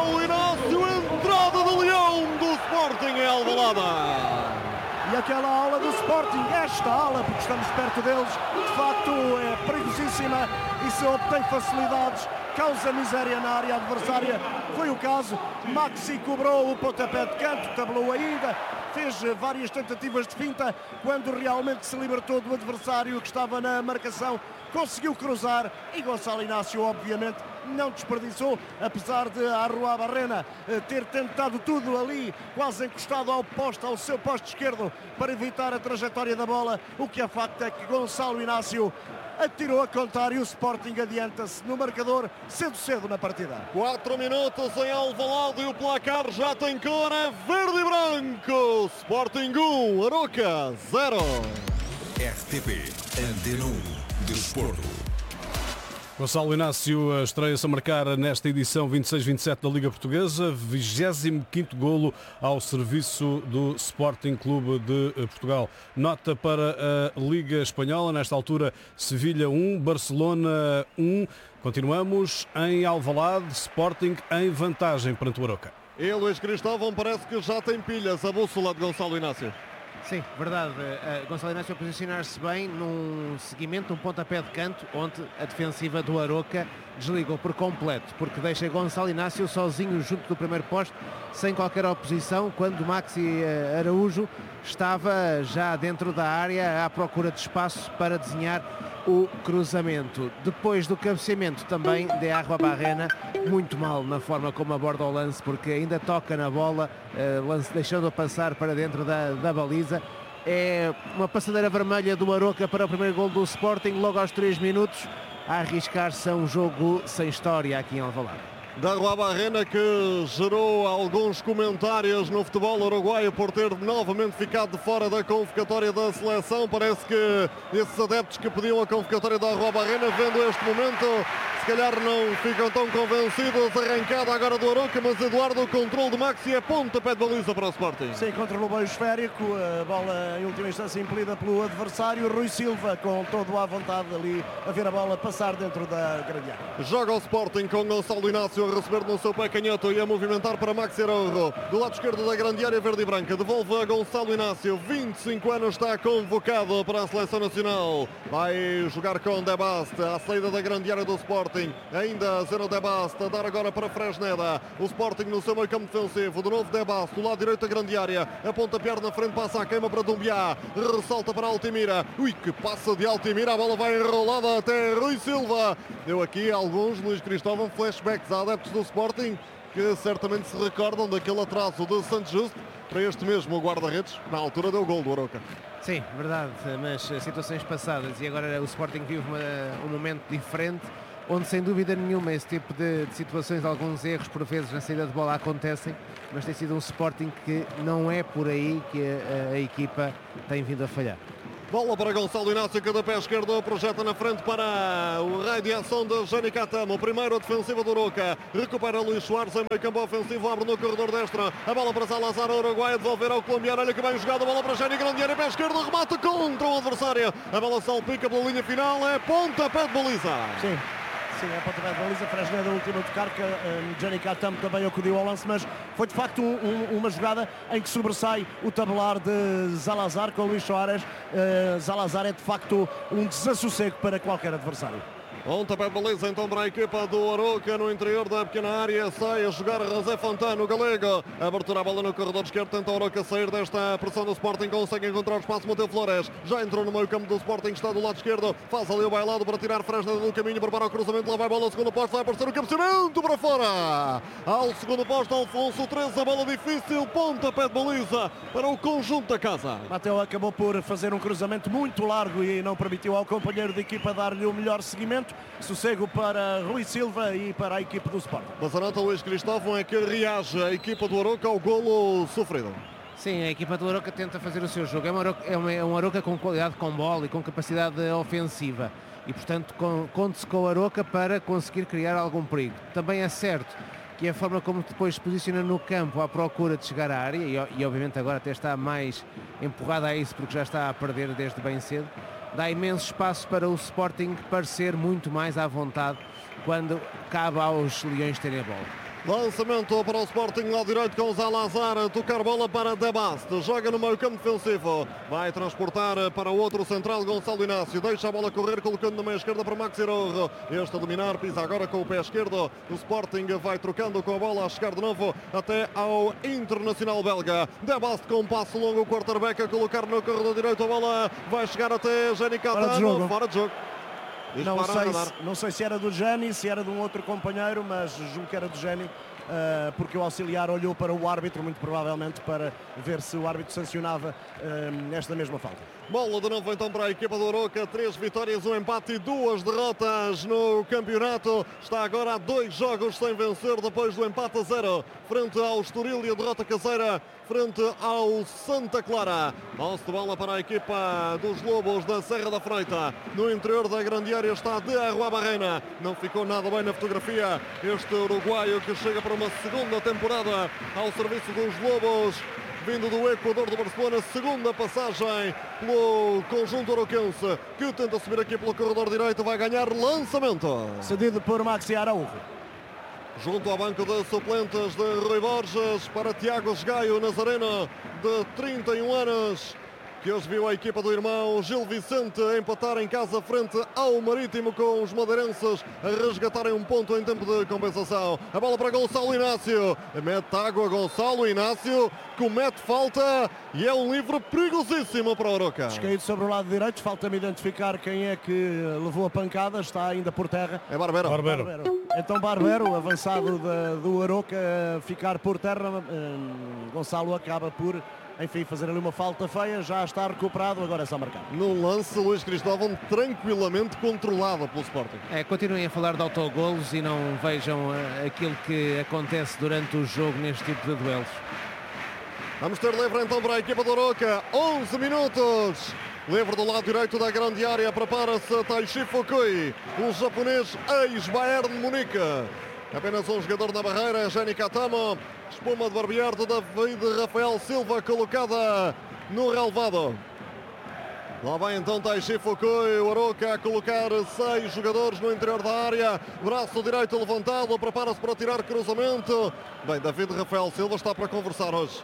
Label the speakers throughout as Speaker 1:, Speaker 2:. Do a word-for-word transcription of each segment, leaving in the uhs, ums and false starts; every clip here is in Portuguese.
Speaker 1: Gonçalo Inácio, entrada de leão do Sporting em Alvalade.
Speaker 2: E aquela ala do Sporting, esta ala, porque estamos perto deles, de facto é perigosíssima e se obtém facilidades, causa miséria na área adversária. Foi o caso, Maxi cobrou o pontapé de canto, tabelou ainda, fez várias tentativas de finta, quando realmente se libertou do adversário que estava na marcação, conseguiu cruzar e Gonçalo Inácio obviamente não desperdiçou, apesar de Arruabarrena ter tentado tudo ali, quase encostado ao poste, ao seu poste esquerdo, para evitar a trajetória da bola. O que é facto é que Gonçalo Inácio atirou a contar e o Sporting adianta-se no marcador cedo cedo na partida.
Speaker 1: quatro minutos em Alvalade e o placar já tem cor, é verde e branco. Sporting um, Aroca zero.
Speaker 3: R T P Antena um Desporto.
Speaker 4: Gonçalo Inácio estreia-se a marcar nesta edição vinte e seis vinte e sete da Liga Portuguesa, vigésimo quinto golo ao serviço do Sporting Clube de Portugal. Nota para a Liga Espanhola, nesta altura Sevilha um, Barcelona um. Continuamos em Alvalade, Sporting em vantagem perante o Aroca.
Speaker 1: E Luís Cristóvão parece que já tem pilhas, a bússola de Gonçalo Inácio.
Speaker 5: Sim, verdade. Uh, Gonçalo Inácio a posicionar-se bem num seguimento, um pontapé de canto, onde a defensiva do Aroca desligou por completo, porque deixa Gonçalo Inácio sozinho junto do primeiro poste, sem qualquer oposição, quando Maxi uh, Araújo estava já dentro da área à procura de espaço para desenhar o cruzamento. Depois do cabeceamento também de Arruabarrena, muito mal na forma como aborda o lance, porque ainda toca na bola, uh, lance, deixando-a passar para dentro da, da baliza. É uma passadeira vermelha do Aroca para o primeiro gol do Sporting, logo aos três minutos, a arriscar-se a um jogo sem história aqui em Alvalade.
Speaker 1: Da Arruabarrena, que gerou alguns comentários no futebol uruguaio por ter novamente ficado de fora da convocatória da seleção. Parece que esses adeptos que pediam a convocatória da Arruabarrena, vendo este momento, se calhar não ficam tão convencidos. Arrancada agora do Aroca, mas Eduardo, o controle de Maxi é pontapé de baliza para o Sporting.
Speaker 2: Sim, controlou bem o esférico, a bola em última instância impelida pelo adversário. Rui Silva com todo à vontade ali a ver a bola passar dentro da grande área.
Speaker 1: Joga o Sporting com Gonçalo Inácio a receber no seu pé canhoto e a movimentar para Maxi Araújo. Do lado esquerdo da grande área verde e branca, devolve a Gonçalo Inácio, vinte e cinco anos, está convocado para a seleção nacional. Vai jogar com De Bast, à saída da grande área do Sporting. Ainda Zeno De Bast, a dar agora para Fresneda. O Sporting no seu meio campo defensivo, de novo De Bast, do lado direito da grande área, aponta a perna na frente, passa a queima para Dumbiá, ressalta para Altimira. Ui, que passa de Altimira, a bola vai enrolada até Rui Silva. Deu aqui alguns, Luís Cristóvão, flashbacks a adeptos do Sporting, que certamente se recordam daquele atraso de Santos Justo para este mesmo guarda-redes, na altura deu gol do Aroca.
Speaker 5: Sim, verdade, mas situações passadas, e agora o Sporting vive uma, um momento diferente, onde sem dúvida nenhuma esse tipo de, de situações, alguns erros por vezes na saída de bola acontecem, mas tem sido um Sporting que não é por aí que a, a equipa tem vindo a falhar.
Speaker 1: Bola para Gonçalo Inácio, que da pé esquerdo projeta na frente para o raio de ação de Jani Catamo. O primeiro defensivo do Aroca. Recupera Luís Soares em meio campo ofensivo, abre no corredor destro. A bola para Salazar, o Uruguai, devolver ao colombiano. Olha que bem jogado, a bola para Jani, grande área, pé esquerdo, remate contra o adversário. A bola salpica pela linha final, é pontapé de baliza.
Speaker 2: Sim. Sim, é pontapé de baliza, Fresneda a última a tocar, que um, Jani Catamo também acudiu ao lance, mas foi de facto um, um, uma jogada em que sobressai o tabelar de Salazar com Luís Soares. Uh, Salazar é de facto um desassossego para qualquer adversário.
Speaker 1: Pontapé de baliza então para a equipa do Aroca no interior da pequena área. Sai a jogar José Fontano, o galego. Abertura a bola no corredor esquerdo. Tenta o Aroca sair desta pressão do Sporting. Consegue encontrar o espaço. Mateu Flores já entrou no meio campo do Sporting. Está do lado esquerdo. Faz ali o bailado para tirar Fresneda do caminho. Prepara o cruzamento. Lá vai a bola ao segundo posto. Vai aparecer o cabeceamento para fora. Ao segundo posto, Alfonso treze. A bola difícil. Pontapé de baliza para o conjunto da casa.
Speaker 2: Mateu acabou por fazer um cruzamento muito largo e não permitiu ao companheiro de equipa dar-lhe o melhor seguimento. Sossego para Rui Silva e para a equipe do Sporting.
Speaker 1: Mas a nota Luís Cristóvão é que reage a equipa do Aroca ao golo sofrido.
Speaker 5: Sim, a equipa do Aroca tenta fazer o seu jogo. É, uma Aroca, é, uma, é um Aroca com qualidade com bola e com capacidade ofensiva. E, portanto, conte-se com o Aroca para conseguir criar algum perigo. Também é certo que a forma como depois se posiciona no campo à procura de chegar à área, e, e obviamente agora até está mais empurrada a isso porque já está a perder desde bem cedo, dá imenso espaço para o Sporting parecer muito mais à vontade quando cabe aos Leões terem a bola.
Speaker 1: Lançamento para o Sporting, lado direito com Zalazar, tocar bola para De Bast, joga no meio campo defensivo, vai transportar para o outro central Gonçalo Inácio, deixa a bola correr, colocando na meia esquerda para Maxi Rojo, este a dominar, pisa agora com o pé esquerdo, o Sporting vai trocando com a bola, a chegar de novo até ao Internacional belga. De Bast com um passo longo, o quarterback a colocar no corredor direito, a bola vai chegar até Jenny Catano, fora de jogo.
Speaker 2: Não sei, se, não sei se era do Geni, se era de um outro companheiro, mas julgo que era do Geni, uh, porque o auxiliar olhou para o árbitro, muito provavelmente para ver se o árbitro sancionava uh, esta mesma falta.
Speaker 1: Bola de novo então para a equipa do Arouca, três vitórias, um empate e duas derrotas no campeonato. Está agora a dois jogos sem vencer depois do empate a zero frente ao Estoril e a derrota caseira frente ao Santa Clara. Posse de bola para a equipa dos Lobos da Serra da Freita. No interior da grande área está de Arruabarrena. Não ficou nada bem na fotografia este uruguaio que chega para uma segunda temporada ao serviço dos Lobos, vindo do Equador do Barcelona, segunda passagem pelo conjunto arauquense, que tenta subir aqui pelo corredor direito, vai ganhar lançamento.
Speaker 2: Cedido por Maxi Araújo.
Speaker 1: Junto ao banco de suplentes de Rui Borges para Tiago Gaio Nazareno, de trinta e um anos, que hoje viu a equipa do irmão Gil Vicente empatar em casa frente ao Marítimo, com os madeirenses a resgatarem um ponto em tempo de compensação. A bola para Gonçalo Inácio, mete água Gonçalo Inácio, comete falta e é um livre perigosíssimo para o Arouca.
Speaker 2: Descaído sobre o lado direito, falta-me identificar quem é que levou a pancada, está ainda por terra.
Speaker 1: É Barbero.
Speaker 4: Barbero.
Speaker 2: Barbero. Então Barbero, avançado de, do Arouca, ficar por terra. Hum, Gonçalo acaba por, enfim, fazer ali uma falta feia, já está recuperado, agora é só marcar.
Speaker 1: No lance, Luís Cristóvão tranquilamente controlado pelo Sporting.
Speaker 5: É, continuem a falar de autogolos e não vejam uh, aquilo que acontece durante o jogo neste tipo de duelos.
Speaker 1: Vamos ter livre então para a equipa do Arouca, onze minutos. Livre do lado direito da grande área, prepara-se Taishi Fukui, o japonês ex-Bayern de Munique. Apenas um jogador na barreira, Jenny Catamo, espuma de barbear de David Rafael Silva, colocada no relevado. Lá vai então Taishi Fukui, o Arouca a colocar seis jogadores no interior da área, braço direito levantado, prepara-se para tirar cruzamento. Bem, David Rafael Silva está para conversar hoje.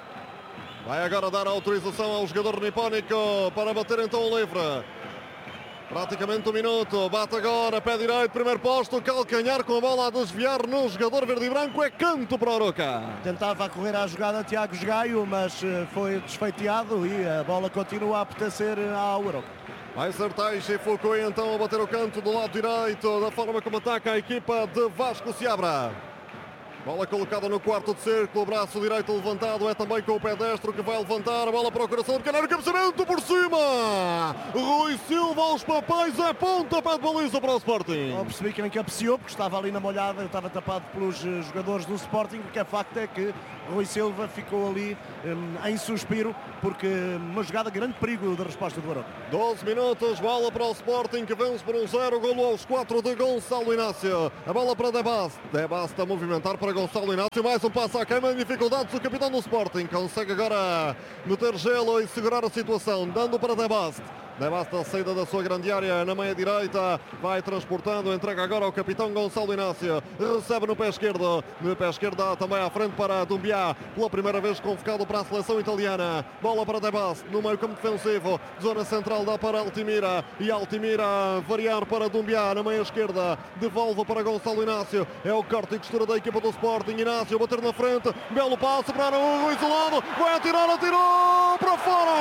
Speaker 1: Vai agora dar a autorização ao jogador nipónico para bater então o livre. Praticamente um minuto, bate agora, pé direito, primeiro posto, calcanhar com a bola a desviar no jogador verde e branco, é canto para o Arouca.
Speaker 2: Tentava correr à jogada Tiago Gaio, mas foi desfeiteado e a bola continua a pertencer ao Arouca.
Speaker 1: Vai ser Taishi Fukui então a bater o canto do lado direito, da forma como ataca a equipa de Vasco Seabra. Bola colocada no quarto de círculo, braço direito levantado, é também com o pé destro que vai levantar, a bola para o coração do pequeno, cabeceamento por cima! Rui Silva aos papéis, é pontapé de baliza para o Sporting.
Speaker 2: Não percebi quem cabeceou, porque estava ali na molhada, estava tapado pelos jogadores do Sporting, o que é facto é que Rui Silva ficou ali um, em suspiro, porque uma jogada de grande perigo de resposta do Arouca.
Speaker 1: doze minutos, bola para o Sporting que vence por um zero, golo aos quatro de Gonçalo Inácio. A bola para De Bast, De Bast a movimentar para Gonçalo Inácio, mais um passo à queima em dificuldades, o capitão do Sporting consegue agora meter gelo e segurar a situação, dando para De Bast. De Bast a saída da sua grande área na meia direita, vai transportando, entrega agora ao capitão Gonçalo Inácio, recebe no pé esquerdo, no pé esquerdo também à frente para Dumbiá, pela primeira vez convocado para a seleção italiana. Bola para De Bast, no meio campo defensivo, zona central dá para Altimira, e Altimira variar para Dumbiá na meia esquerda, devolve para Gonçalo Inácio, é o corte e costura da equipa do Sporting. Inácio bater na frente, belo passo para o isolado, vai atirar, atirou para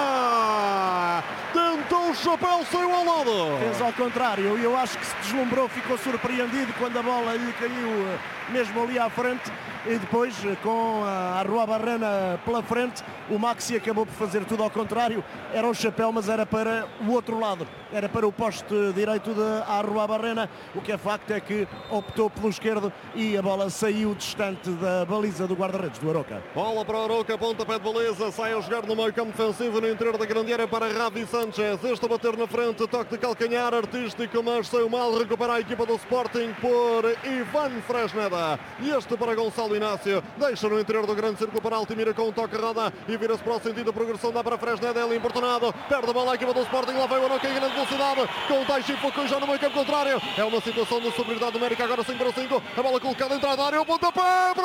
Speaker 1: fora, tentou o chapéu, saiu ao lado.
Speaker 2: Fez ao contrário, e eu acho que se deslumbrou, ficou surpreendido quando a bola lhe caiu mesmo ali à frente. E depois, com a Arruabarrena pela frente, o Maxi acabou por fazer tudo ao contrário. Era o chapéu, mas era para o outro lado. Era para o poste direito de Arruabarrena. O que é facto é que optou pelo esquerdo e a bola saiu distante da baliza do guarda-redes do Arouca.
Speaker 1: Bola para o Arouca, pontapé de baliza, sai a jogar no meio campo defensivo, no interior da grande área para Ravi Sanchez. Este a bater na frente, toque de calcanhar artístico, mas saiu mal, recupera a equipa do Sporting por Ivan Fresneda. E este para Gonçalo Inácio, deixa no interior do grande círculo para Altimira com um toque roda e vira-se para o sentido da progressão, dá para Fresneda, ele importunado, perde a bola a equipa do Sporting, lá vai o Arouca em grande velocidade, com o Taishi Fukui já no meio campo contrário, é uma situação de superioridade numérica, agora cinco para cinco, a bola colocada, entrada da área, o pontapé,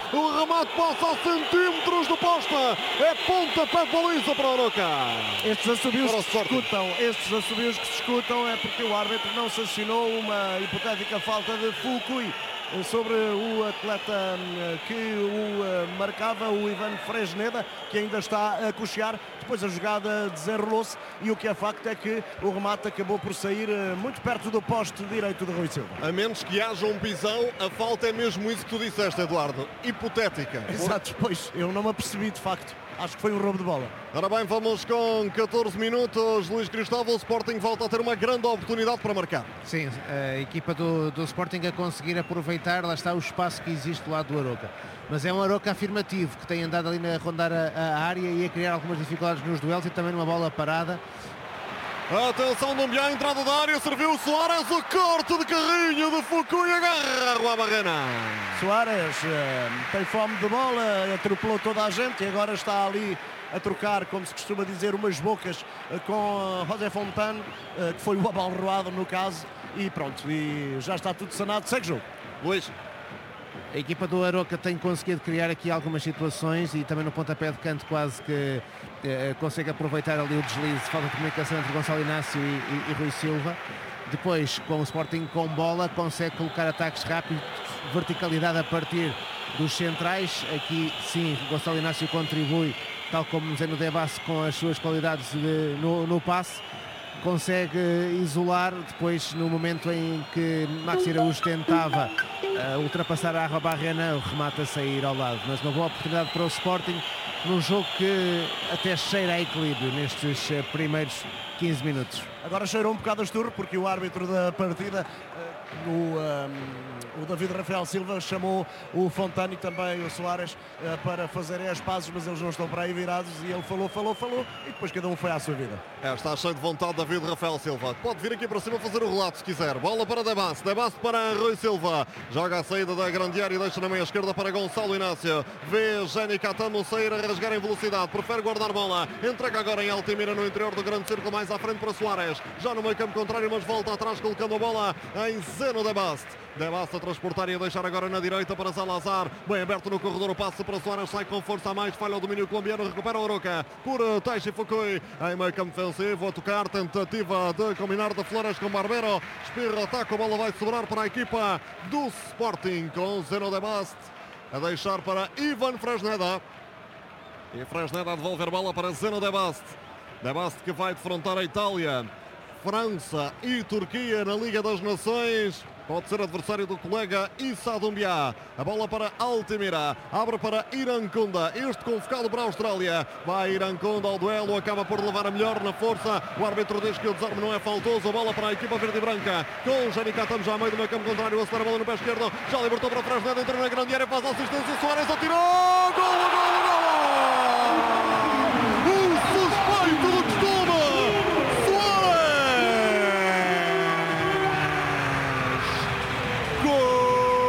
Speaker 1: o remate passa a centímetros do poste, é pontapé de baliza para o Aroca.
Speaker 2: Estes assobios
Speaker 1: Para o
Speaker 2: que se
Speaker 1: Sporting.
Speaker 2: escutam, estes assobios que se escutam é porque o árbitro não sancionou uma hipotética falta de Fukui sobre o atleta hum, que o eh, marcava, o Ivan Fresneda, que ainda está a coxear. Depois a jogada desenrolou-se e o que é facto é que o remate acabou por sair eh, muito perto do poste direito de Rui Silva.
Speaker 1: A menos que haja um pisão, a falta é mesmo isso que tu disseste, Eduardo. Hipotética.
Speaker 2: Exato, pois, eu não me apercebi de facto. Acho que foi um roubo de bola.
Speaker 1: Ora bem, vamos com catorze minutos. Luís Cristóvão, o Sporting volta a ter uma grande oportunidade para marcar.
Speaker 5: Sim, a equipa do, do Sporting a conseguir aproveitar, lá está o espaço que existe do lado do Aroca. Mas é um Aroca afirmativo, que tem andado ali a rondar a, a área e a criar algumas dificuldades nos duelos e também numa bola parada.
Speaker 1: Atenção, Dumbiá, a entrada da área, serviu o Soares, o corte de carrinho de Fukui, agarra Rua Barrena.
Speaker 2: Soares eh, tem fome de bola, atropelou toda a gente e agora está ali a trocar, como se costuma dizer, umas bocas eh, com eh, José Fontane, eh, que foi o abalroado no caso, e pronto, e já está tudo sanado, segue jogo.
Speaker 1: Luís.
Speaker 5: A equipa do Aroca tem conseguido criar aqui algumas situações e também no pontapé de canto quase que eh, consegue aproveitar ali o deslize, falta de comunicação entre Gonçalo Inácio e, e, e Rui Silva. Depois, com o Sporting com bola, consegue colocar ataques rápidos, verticalidade a partir dos centrais. Aqui sim, Gonçalo Inácio contribui, tal como no Debas, com as suas qualidades de, no, no passe. Consegue isolar, depois no momento em que Maxi Araújo tentava uh, ultrapassar a Arra Barrena, o remate a sair ao lado, mas uma boa oportunidade para o Sporting num jogo que até cheira a equilíbrio nestes uh, primeiros quinze minutos.
Speaker 2: Agora cheirou um bocado a esturro porque o árbitro da partida, uh, o, um, o David Rafael Silva, chamou o Fontane e também o Soares uh, para fazerem as pazes, mas eles não estão para aí virados e ele falou, falou, falou e depois cada um foi à sua vida.
Speaker 1: É, está cheio de vontade David Rafael Silva. Pode vir aqui para cima fazer o relato se quiser. Bola para Debas, Debas para Rui Silva. Joga a saída da grande área e deixa na meia esquerda para Gonçalo Inácio. Vê Jenny Catamo sair a rasgar em velocidade. Prefere guardar bola. Entrega agora em Altimira no interior do grande círculo, mais à frente para Soares. Já no meio campo contrário, mas volta atrás colocando a bola em Zeno Debas. Debas a transportar e a deixar agora na direita para Salazar. Bem aberto no corredor, o passe para Soares, sai com força a mais, falha o domínio colombiano, recupera o Aroca por Teixe Fukui. Em meio campo defensivo, a tocar, tentativa de combinar de Flores com Barbero. Espirra, ataca, a bola vai sobrar para a equipa do Sporting com Zeno Debas a deixar para Ivan Fresneda. E Fresneda a devolver a bola para Zeno Debas. Debas que vai defrontar a Itália, França e Turquia na Liga das Nações. Pode ser adversário do colega Issa Doumbia. A bola para Altimira. Abre para Irankunda. Este convocado para a Austrália. Vai Irankunda ao duelo. Acaba por levar a melhor na força. O árbitro diz que o desarme não é faltoso. A bola para a equipa verde e branca. Com Jani Catamo já a meio do meio campo contrário. A acelera a bola no pé esquerdo. Já libertou para Fresneda. Entra na grande área. Faz a assistência. Soares atirou. Gol, gol!